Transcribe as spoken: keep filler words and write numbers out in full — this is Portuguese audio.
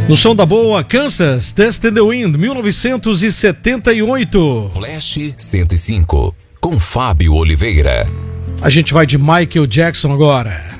No som da boa, Kansas, Dust in the Wind, mil novecentos e setenta e oito. Flash cento e cinco, com Fábio Oliveira. A gente vai de Michael Jackson agora.